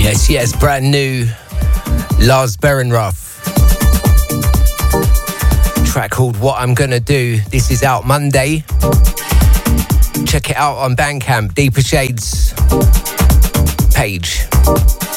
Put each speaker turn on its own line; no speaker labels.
Yes, brand new Lars Behrenroth. Track called What I'm Gonna Do. This is out Monday. Check it out on Bandcamp, Deeper Shades page.